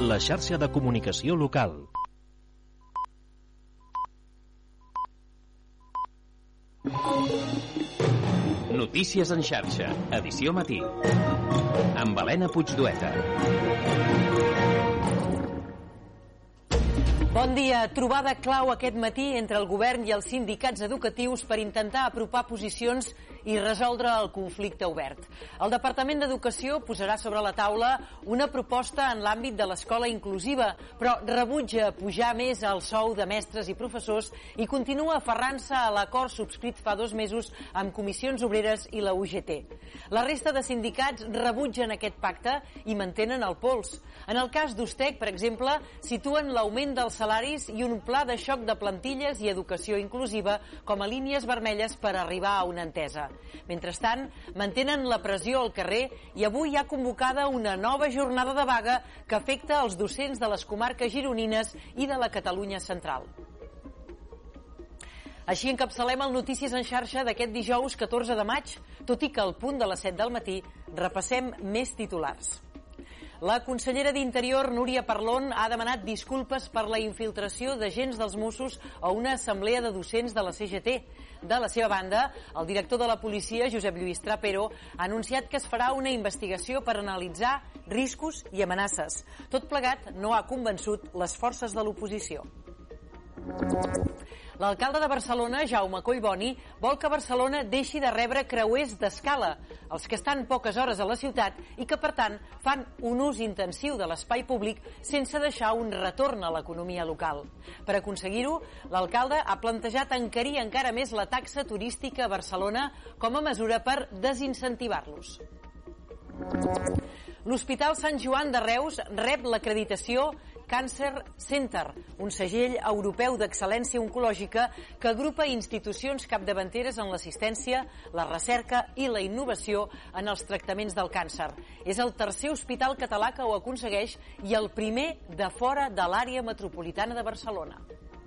la xarxa de comunicació local. Notícies en xarxa, edició matí. Amb Helena Puigdueta. Bon dia. Trobada clau aquest matí entre el govern i els sindicats educatius per intentar apropar posicions i resoldre el conflicte obert. El Departament d'Educació posarà sobre la taula una proposta en l'àmbit de l'escola inclusiva, però rebutja pujar més el sou de mestres i professors i continua aferrant-se a l'acord subscrit fa 2 mesos amb Comissions Obreres i la UGT. La resta de sindicats rebutgen aquest pacte i mantenen el pols. En el cas d'Ustec, per exemple, situen l'augment dels salaris i un pla de xoc de plantilles i educació inclusiva com a línies vermelles per arribar a una entesa. Mentrestant, mantenen la pressió al carrer i avui hi ha convocada una nova jornada de vaga que afecta els docents de les comarques gironines i de la Catalunya central. Així encapçalem el Notícies en xarxa d'aquest dijous 14 de maig, tot i que al punt de les 7 del matí repassem més titulars. La consellera d'Interior, Núria Parlon, ha demanat disculpes per la infiltració d'agents dels Mossos a una assemblea de docents de la CGT. De la seva banda, el director de la policia, Josep Lluís Trapero, ha anunciat que es farà una investigació per analitzar riscos i amenaces. Tot plegat no ha convençut les forces de l'oposició. L'alcalde de Barcelona, Jaume Collboni, vol que Barcelona deixi de rebre creuers d'escala, els que estan poques hores a la ciutat i que, per tant, fan un ús intensiu de l'espai públic sense deixar un retorn a l'economia local. Per aconseguir-ho, l'alcalde ha plantejat encarir encara més la taxa turística a Barcelona com a mesura per desincentivar-los. L'Hospital Sant Joan de Reus rep l'acreditació Cancer Center, un segell europeu d'excel·lència oncològica que agrupa institucions capdavanteres en l'assistència, la recerca i la innovació en els tractaments del càncer. És el tercer hospital català que ho aconsegueix i el primer de fora de l'àrea metropolitana de Barcelona.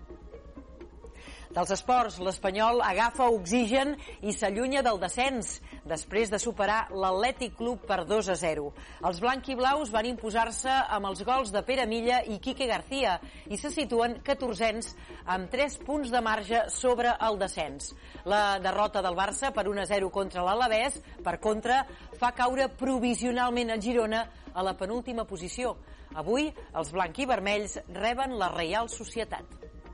Dels esports, l'Espanyol agafa oxigen i s'allunya del descens, després de superar l'Atlètic Club per 2-0. Els blanquiblaus van imposar-se amb els gols de Pere Milla i Quique García i se situen 14ens amb 3 punts de marge sobre el descens. La derrota del Barça per 1-0 contra l'Alavés, per contra, fa caure provisionalment el Girona a la penúltima posició. Avui, els blanquivermells reben la Reial Societat.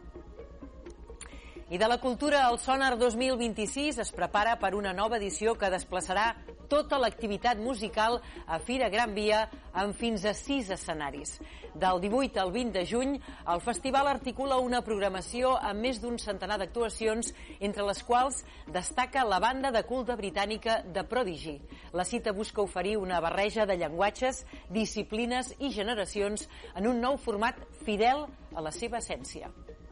I de la cultura, el Sonar 2026 es prepara per una nova edició que desplaçarà tota l'activitat musical a Fira Gran Via amb fins a 6 escenaris. Del 18 al 20 de juny, el festival articula una programació amb més d'un centenar d'actuacions, entre les quals destaca la banda de culte britànica The Prodigy. La cita busca oferir una barreja de llenguatges, disciplines i generacions en un nou format fidel a la seva essència.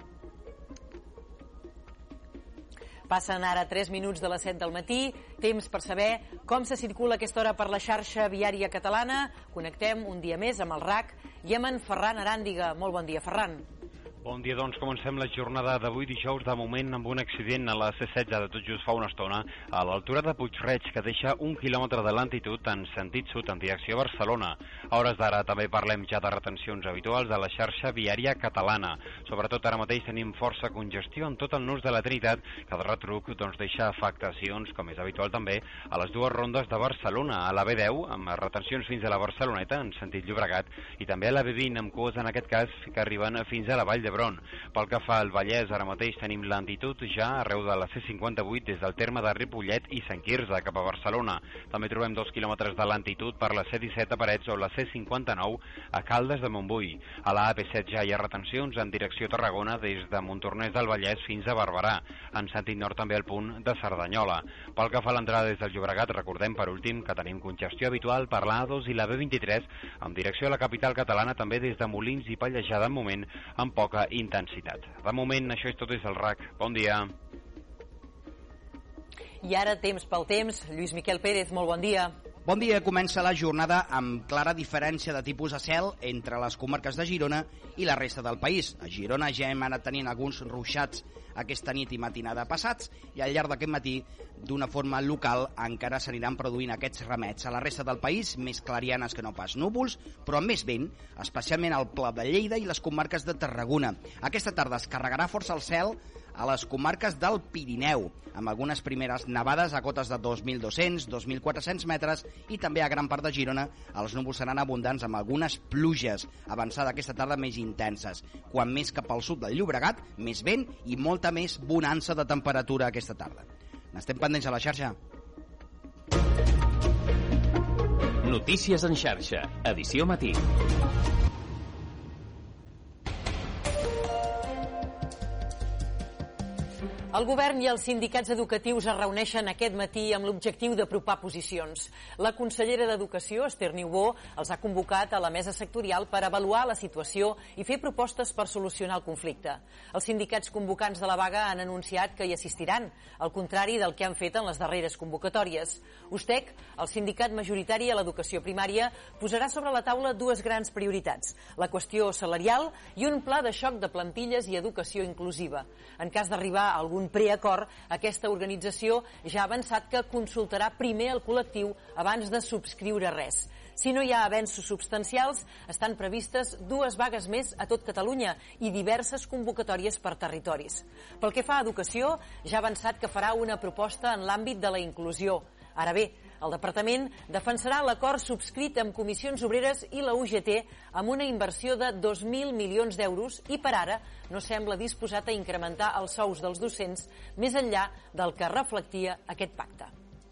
Passen ara 3 minuts de les 7 del matí, temps per saber com se circula a aquesta hora per la xarxa viària catalana. Connectem un dia més amb el RAC i amb en Ferran Aràndiga. Molt bon dia, Ferran. Bon dia, doncs comencem la jornada d'avui dijous, de moment amb un accident a la C16 de tot just fa una estona, a l'altura de Puig-reig, que deixa 1 quilòmetre de lentitud en sentit sud en direcció a Barcelona. A hores d'ara també parlem ja de retencions habituals de la xarxa viària catalana. Sobretot ara mateix tenim força congestió en tot el nus de la Trinitat, que de retruc deixa afectacions, com és habitual també, a les 2 rondes de Barcelona, a la B10, amb retencions fins a la Barceloneta, en sentit Llobregat, i també a la B20, amb cues en aquest cas que arriben fins a la Vall d'Hebron. Pel que fa al Vallès, ara mateix tenim lentitud ja arreu de la C58 des del terme de Ripollet i Sant Quirze cap a Barcelona. També trobem 2 quilòmetres de lentitud per la C17 a Parets o la C59 a Caldes de Montbui. A la AP7 ja hi ha retencions en direcció a Tarragona des de Montornès del Vallès fins a Barberà. En sentit nord també al punt de Cerdanyola. Pel que fa a l'entrada des del Llobregat, recordem per últim que tenim congestió habitual per la A2 i la B23 en direcció a la capital catalana, també des de Molins i Pallejà de moment amb poca intensitat. De moment, això és tot des del RAC. Bon dia. I ara, temps pel temps. Lluís Miquel Pérez, molt bon dia. Bon dia, comença la jornada amb clara diferència de tipus de cel entre les comarques de Girona i la resta del país. A Girona ja hem anat tenint alguns ruixats aquesta nit i matinada passats, i al llarg d'aquest matí, d'una forma local, encara s'aniran produint aquests remets. A la resta del país, més clarianes que no pas núvols, però amb més vent, especialment al Pla de Lleida i les comarques de Tarragona. Aquesta tarda es carregarà força el cel a les comarques del Pirineu, amb algunes primeres nevades a cotes de 2.200, 2.400 metres, i també a gran part de Girona els núvols seran abundants amb algunes pluges avançada aquesta tarda més intenses. Quan més cap al sud del Llobregat, més vent i molta més bonança de temperatura aquesta tarda. N'estem pendents a la xarxa. Notícies en xarxa, edició matí. El govern i els sindicats educatius es reuneixen aquest matí amb l'objectiu d'apropar posicions. La consellera d'Educació, Esther Niubó, els ha convocat a la mesa sectorial per avaluar la situació i fer propostes per solucionar el conflicte. Els sindicats convocants de la vaga han anunciat que hi assistiran, al contrari del que han fet en les darreres convocatòries. USTEC, el sindicat majoritari a l'educació primària, posarà sobre la taula dues grans prioritats: la qüestió salarial i un pla de xoc de plantilles i educació inclusiva. En cas d'arribar a algun preacord, aquesta organització ja ha avançat que consultarà primer el col·lectiu abans de subscriure res. Si no hi ha avenços substancials, estan previstes 2 vagues més a tot Catalunya i diverses convocatòries per territoris. Pel que fa a educació, ja ha avançat que farà una proposta en l'àmbit de la inclusió. Ara bé, el departament defensarà l'acord subscrit amb Comissions Obreres i la UGT amb una inversió de 2.000 milions d'euros i per ara no sembla disposat a incrementar els sous dels docents més enllà del que reflectia aquest pacte.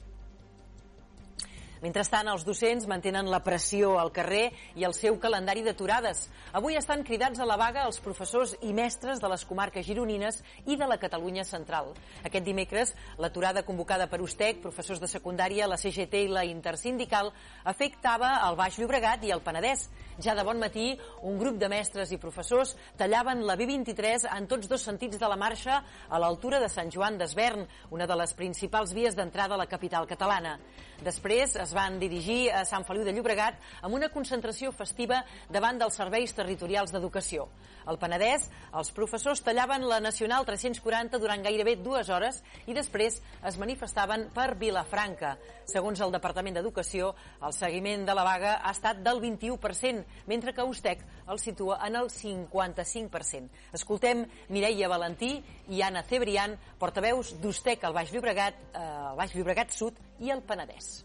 Mentrestant, els docents mantenen la pressió al carrer i el seu calendari d'aturades. Avui estan cridats a la vaga els professors i mestres de les comarques gironines i de la Catalunya central. Aquest dimecres, l'aturada convocada per USTEC, professors de secundària, la CGT i la Intersindical, afectava el Baix Llobregat i el Penedès. Ja de bon matí, un grup de mestres i professors tallaven la B23 en tots dos sentits de la marxa a l'altura de Sant Joan d'Esvern, una de les principals vies d'entrada a la capital catalana. Després es van dirigir a Sant Feliu de Llobregat amb una concentració festiva davant dels serveis territorials d'educació. Al Penedès, els professors tallaven la Nacional 340 durant gairebé 2 hores i després es manifestaven per Vilafranca. Segons el Departament d'Educació, el seguiment de la vaga ha estat del 21%, mentre que USTEC el situa en el 55%. Escoltem Mireia Valentí i Anna Cebrián, portaveus d'USTEC al Baix Llobregat Sud i el Penedès.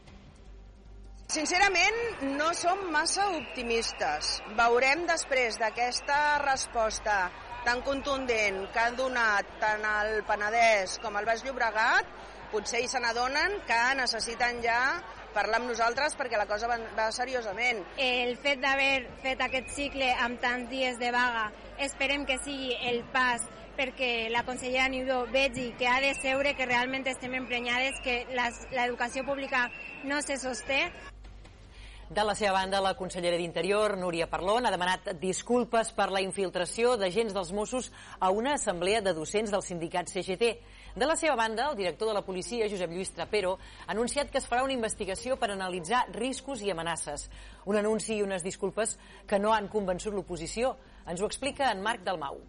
Sincerament, no som massa optimistes. Veurem després d'aquesta resposta tan contundent que han donat tant el Penedès com el Baix Llobregat, potser hi se n'adonen que necessiten ja parlar amb nosaltres perquè la cosa va seriosament. El fet d'haver fet aquest cicle amb tants dies de vaga, esperem que sigui el pas perquè la consellera Niubó vegi que ha de seure, que realment estem emprenyades, que l'educació pública no se sosté. De la seva banda, la consellera d'Interior, Núria Parlon, ha demanat disculpes per la infiltració d'agents dels Mossos a una assemblea de docents del sindicat CGT. De la seva banda, el director de la policia, Josep Lluís Trapero, ha anunciat que es farà una investigació per analitzar riscos i amenaces. Un anunci i unes disculpes que no han convençut l'oposició. Ens ho explica en Marc Dalmau.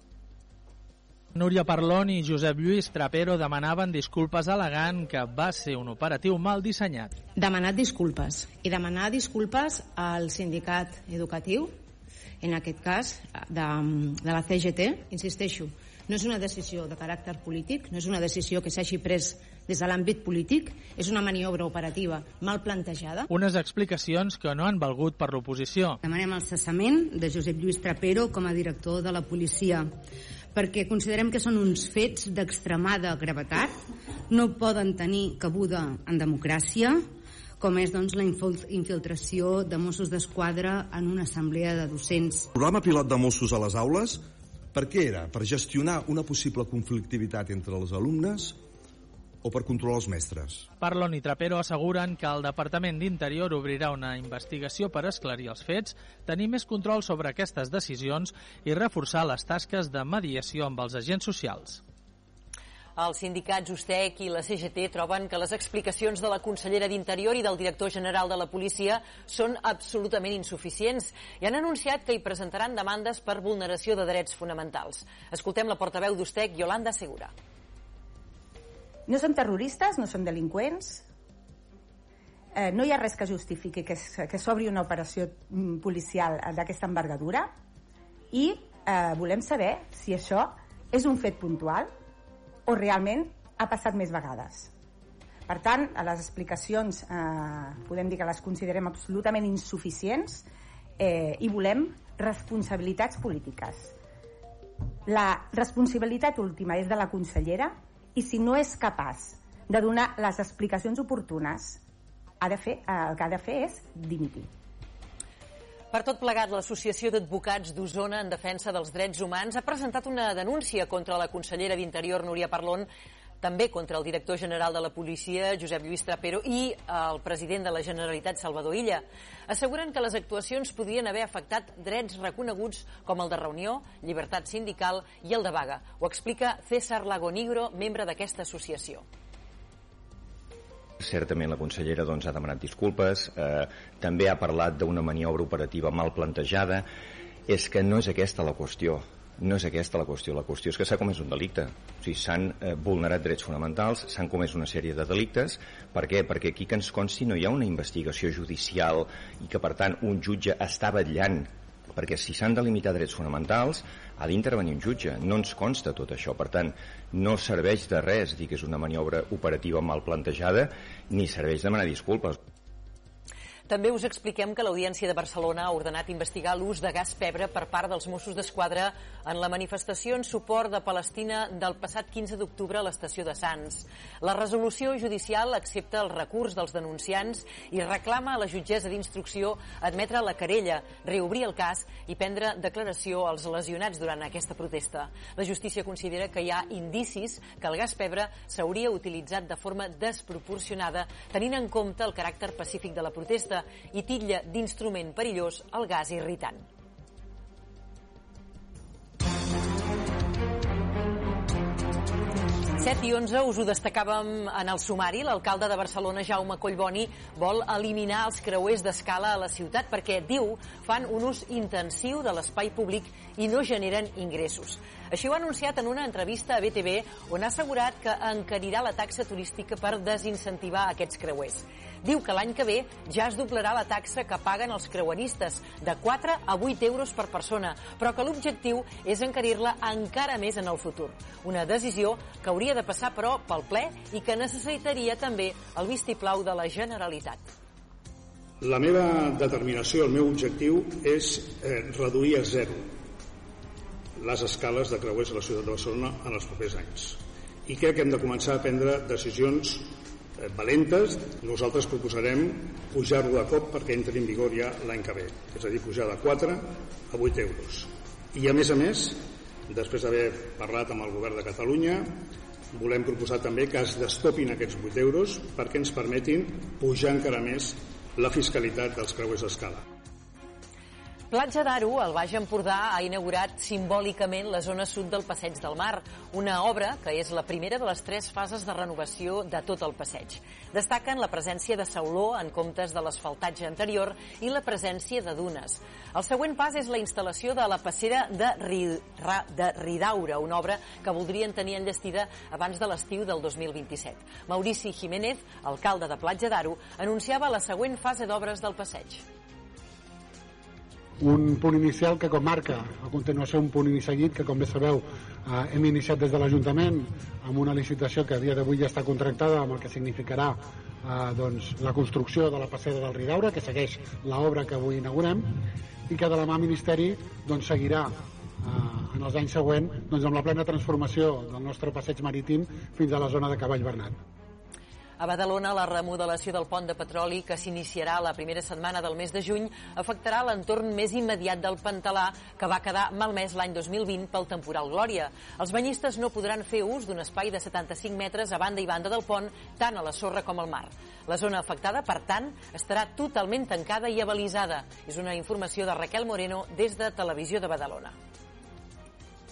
Núria Parlon i Josep Lluís Trapero demanaven disculpes al·legant que va ser un operatiu mal dissenyat. Demanar disculpes al sindicat educatiu, en aquest cas de la CGT. Insisteixo, no és una decisió de caràcter polític, no és una decisió que s'hagi pres des de l'àmbit polític, és una maniobra operativa mal plantejada. Unes explicacions que no han valgut per l'oposició. Demanem el cessament de Josep Lluís Trapero com a director de la policia, perquè considerem que són uns fets d'extremada gravetat, no poden tenir cabuda en democràcia, com és doncs, la infiltració de Mossos d'Esquadra en una assemblea de docents. El programa pilot de Mossos a les aules, per què era? Per gestionar una possible conflictivitat entre els alumnes o per controlar els mestres? Parlon i Trapero asseguren que el Departament d'Interior obrirà una investigació per esclarir els fets, tenir més control sobre aquestes decisions i reforçar les tasques de mediació amb els agents socials. Els sindicats USTEC i la CGT troben que les explicacions de la consellera d'Interior i del director general de la policia són absolutament insuficients i han anunciat que hi presentaran demandes per vulneració de drets fonamentals. Escoltem la portaveu d'USTEC, Yolanda Segura. No som terroristes, no som delinqüents, no hi ha res que justifiqui que s'obri una operació policial d'aquesta envergadura i volem saber si això és un fet puntual o realment ha passat més vegades. Per tant, a les explicacions podem dir que les considerem absolutament insuficients i volem responsabilitats polítiques. La responsabilitat última és de la consellera i si no és capaç de donar les explicacions oportunes, el que ha de fer és dimitir. Per tot plegat, l'Associació d'Advocats d'Osona en Defensa dels Drets Humans ha presentat una denúncia contra la consellera d'Interior, Núria Parlon, també contra el director general de la policia, Josep Lluís Trapero, i el president de la Generalitat, Salvador Illa. Asseguren que les actuacions podrien haver afectat drets reconeguts com el de reunió, llibertat sindical i el de vaga. Ho explica César Lagonigro, membre d'aquesta associació. Certament la consellera ha demanat disculpes, també ha parlat d'una maniobra operativa mal plantejada. És que no és aquesta la qüestió. No és aquesta la qüestió. La qüestió és que s'ha comès un delicte. O sigui, s'han vulnerat drets fonamentals, s'han comès una sèrie de delictes. Per què? Perquè aquí que ens consti no hi ha una investigació judicial i que, per tant, un jutge està vetllant. Perquè si s'han de limitar drets fonamentals ha d'intervenir un jutge. No ens consta tot això. Per tant, no serveix de res dir que és una maniobra operativa mal plantejada ni serveix demanar disculpes. També us expliquem que l'Audiència de Barcelona ha ordenat investigar l'ús de gas pebre per part dels Mossos d'Esquadra en la manifestació en suport de Palestina del passat 15 d'octubre a l'estació de Sants. La resolució judicial accepta el recurs dels denunciants i reclama a la jutgessa d'instrucció admetre la querella, reobrir el cas i prendre declaració als lesionats durant aquesta protesta. La justícia considera que hi ha indicis que el gas pebre s'hauria utilitzat de forma desproporcionada tenint en compte el caràcter pacífic de la protesta i titlla d'instrument perillós el gas irritant. Set i 11 us ho destacàvem en el sumari. L'alcalde de Barcelona, Jaume Collboni, vol eliminar els creuers d'escala a la ciutat perquè, diu, fan un ús intensiu de l'espai públic i no generen ingressos. Així ho ha anunciat en una entrevista a BTV, on ha assegurat que encarirà la taxa turística per desincentivar aquests creuers. Diu que l'any que ve ja es doblarà la taxa que paguen els creueristes, de 4 a 8 euros per persona, però que l'objectiu és encarir-la encara més en el futur. Una decisió que hauria de passar, però, pel ple i que necessitaria també el vistiplau de la Generalitat. La meva determinació, el meu objectiu és reduir a zero les escales de creuers a la ciutat de Barcelona en els propers anys. I crec que hem de començar a prendre decisions valentes. Nosaltres proposarem pujar-ho de cop perquè entri en vigor ja l'any que ve, és a dir, pujar de 4 a 8 euros. I a més, després d'haver parlat amb el govern de Catalunya, volem proposar també que es destopin aquests 8 euros perquè ens permetin pujar encara més la fiscalitat dels creuers d'escala. Platja d'Aro, al Baix Empordà, ha inaugurat simbòlicament la zona sud del Passeig del Mar, una obra que és la primera de les 3 fases de renovació de tot el passeig. Destaquen la presència de sauló en comptes de l'asfaltatge anterior i la presència de dunes. El següent pas és la instal·lació de la passera de Ridaura, una obra que voldrien tenir enllestida abans de l'estiu del 2027. Maurici Jiménez, alcalde de Platja d'Aro, anunciava la següent fase d'obres del passeig. Un punt inicial que com marca a continuació un punt seguit que, com bé sabeu, hem iniciat des de l'Ajuntament amb una licitació que a dia d'avui ja està contractada, amb el que significarà la construcció de la passera del Ridaura, que segueix l'obra que avui inaugurem, i que de la mà Ministeri seguirà en els anys següents amb la plena transformació del nostre passeig marítim fins a la zona de Cavall Bernat. A Badalona, la remodelació del pont de petroli, que s'iniciarà la primera setmana del mes de juny, afectarà l'entorn més immediat del Pantalà, que va quedar malmès l'any 2020 pel temporal Glòria. Els banyistes no podran fer ús d'un espai de 75 metres a banda i banda del pont, tant a la sorra com al mar. La zona afectada, per tant, estarà totalment tancada i abalisada. És una informació de Raquel Moreno des de Televisió de Badalona.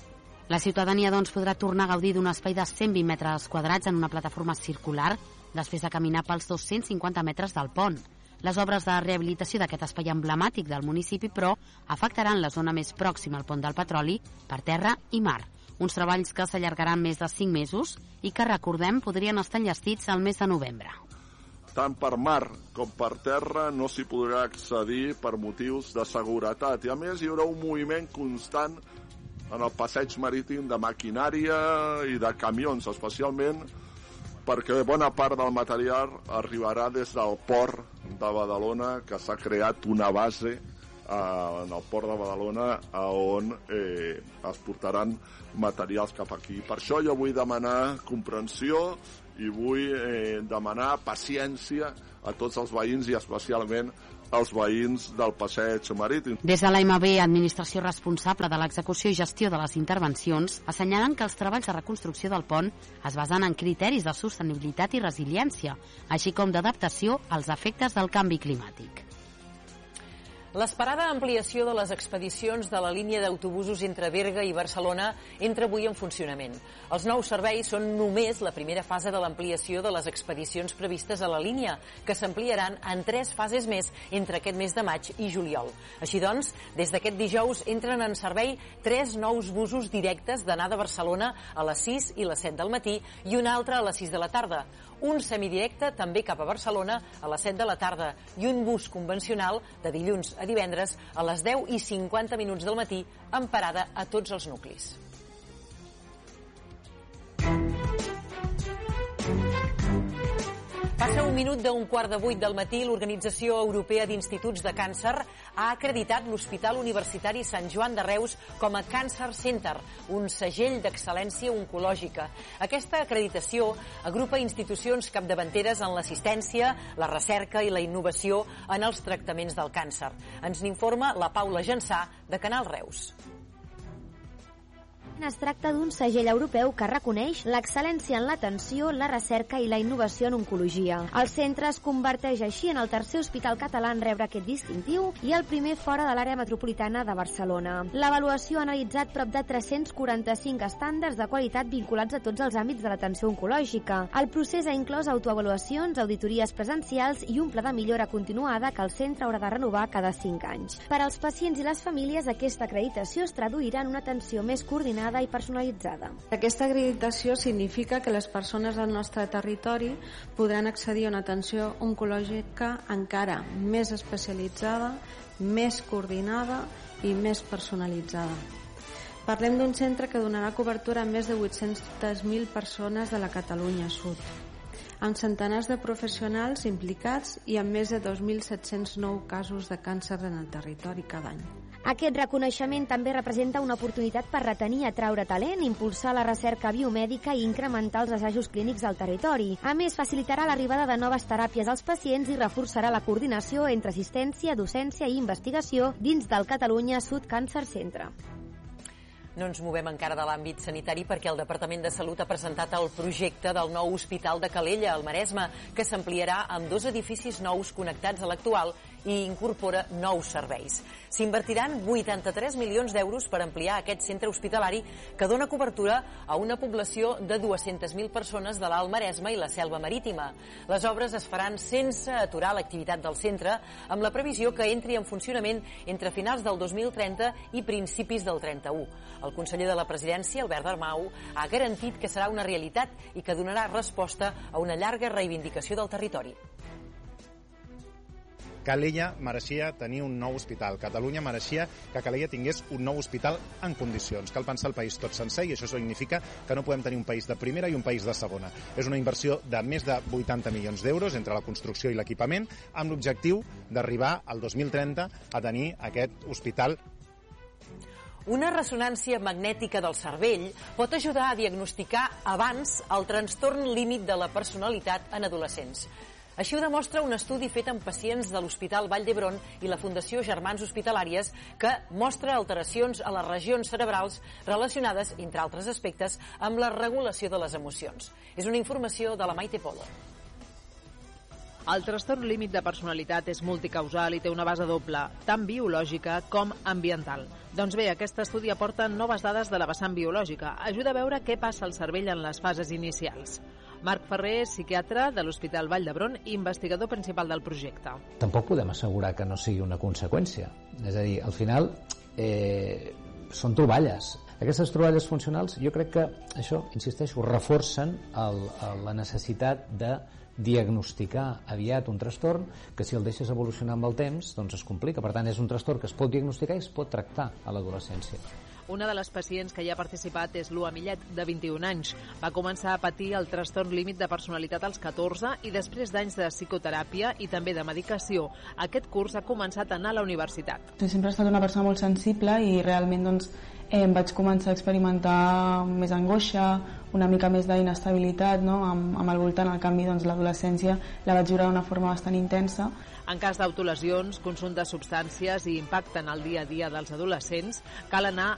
La ciutadania, doncs, podrà tornar a gaudir d'un espai de 120 metres quadrats en una plataforma circular després de caminar pels 250 metres del pont. Les obres de rehabilitació d'aquest espai emblemàtic del municipi, però, afectaran la zona més pròxima al pont del Petroli per terra i mar. Uns treballs que s'allargaran més de 5 mesos i que, recordem, podrien estar enllestits al mes de novembre. Tant per mar com per terra no s'hi podrà accedir per motius de seguretat. I a més hi haurà un moviment constant en el passeig marítim de maquinària i de camions, especialment perquè bona part del material arribarà des del port de Badalona, que s'ha creat una base en el port de Badalona on es portaran materials cap aquí. Per això jo vull demanar comprensió i vull demanar paciència a tots els veïns i especialment als veïns del passeig marítim. Des de l'AMB, administració responsable de l'execució i gestió de les intervencions, assenyalen que els treballs de reconstrucció del pont es basen en criteris de sostenibilitat i resiliència, així com d'adaptació als efectes del canvi climàtic. L'esperada ampliació de les expedicions de la línia d'autobusos entre Berga i Barcelona entra avui en funcionament. Els nous serveis són només la primera fase de l'ampliació de les expedicions previstes a la línia, que s'ampliaran en 3 fases més entre aquest mes de maig i juliol. Així doncs, des d'aquest dijous entren en servei 3 nous busos directes d'anada a Barcelona a les 6 i les 7 del matí i un altre a les 6 de la tarda. Un semidirecte també cap a Barcelona a les 7 de la tarda i un bus convencional de dilluns a divendres a les 10 i 50 minuts del matí amb parada a tots els nuclis. Passa 1 minut d'un 7:15 del matí, l'Organització Europea d'Instituts de Càncer ha acreditat l'Hospital Universitari Sant Joan de Reus com a Cancer Center, un segell d'excel·lència oncològica. Aquesta acreditació agrupa institucions capdavanteres en l'assistència, la recerca i la innovació en els tractaments del càncer. Ens n'informa la Paula Jansà, de Canal Reus. Es tracta d'un segell europeu que reconeix l'excel·lència en l'atenció, la recerca i la innovació en oncologia. El centre es converteix així en el tercer hospital català en rebre aquest distintiu i el primer fora de l'àrea metropolitana de Barcelona. L'avaluació ha analitzat prop de 345 estàndards de qualitat vinculats a tots els àmbits de l'atenció oncològica. El procés ha inclòs autoavaluacions, auditories presencials i un pla de millora continuada que el centre haurà de renovar cada 5 anys. Per als pacients i les famílies, aquesta acreditació es traduirà en una atenció més coordinada i personalitzada. Aquesta acreditació significa que les persones del nostre territori podran accedir a una atenció oncològica encara més especialitzada, més coordinada i més personalitzada. Parlem d'un centre que donarà cobertura a més de 800.000 persones de la Catalunya Sud, amb centenars de professionals implicats i amb més de 2.709 casos de càncer en el territori cada any. Aquest reconeixement també representa una oportunitat per retenir i atraure talent, impulsar la recerca biomèdica i incrementar els assajos clínics al territori. A més, facilitarà l'arribada de noves teràpies als pacients i reforçarà la coordinació entre assistència, docència i investigació dins del Catalunya Sud Cancer Centre. No ens movem encara de l'àmbit sanitari perquè el Departament de Salut ha presentat el projecte del nou Hospital de Calella, al Maresme, que s'ampliarà amb 2 edificis nous connectats a l'actual i incorpora nous serveis. S'invertiran 83 milions d'euros per ampliar aquest centre hospitalari que dona cobertura a una població de 200.000 persones de l'Alt Maresme i la Selva Marítima. Les obres es faran sense aturar l'activitat del centre, amb la previsió que entri en funcionament entre finals del 2030 i principis del 31. El conseller de la Presidència, Albert Dalmau, ha garantit que serà una realitat i que donarà resposta a una llarga reivindicació del territori. Calella mereixia tenir un nou hospital. Catalunya mereixia que Calella tingués un nou hospital en condicions. Cal pensar el país tot sencer i això significa que no podem tenir un país de primera i un país de segona. És una inversió de més de 80 milions d'euros entre la construcció i l'equipament amb l'objectiu d'arribar al 2030 a tenir aquest hospital. Una ressonància magnètica del cervell pot ajudar a diagnosticar abans el trastorn límit de la personalitat en adolescents. Així ho demostra un estudi fet amb pacients de l'Hospital Vall d'Hebron i la Fundació Germans Hospitalàries que mostra alteracions a les regions cerebrals relacionades, entre altres aspectes, amb la regulació de les emocions. És una informació de la Maite Polo. El trastorn límit de personalitat és multicausal i té una base doble, tant biològica com ambiental. Doncs bé, aquest estudi aporta noves dades de la vessant biològica. Ajuda a veure què passa al cervell en les fases inicials. Marc Ferrer és psiquiatre de l'Hospital Vall d'Hebron i investigador principal del projecte. Tampoc podem assegurar que no sigui una conseqüència. És a dir, al final són troballes. Aquestes troballes funcionals jo crec que això, insisteixo, reforcen la necessitat de diagnosticar aviat un trastorn que si el deixes evolucionar amb el temps doncs es complica. Per tant, és un trastorn que es pot diagnosticar i es pot tractar a l'adolescència. Una de les pacients que hi ha participat és Lua Millet, de 21 anys. Va començar a patir el trastorn límit de personalitat als 14 i després d'anys de psicoteràpia i també de medicació, aquest curs ha començat a anar a la universitat. Sempre he estat una persona molt sensible i realment doncs, vaig començar a experimentar més angoixa, una mica més d'inestabilitat, no? amb el voltant. Al canvi, doncs, l'adolescència la vaig viure d'una forma bastant intensa. En cas d'autolesions, consum de substàncies i impacte en el dia a dia dels adolescents, cal anar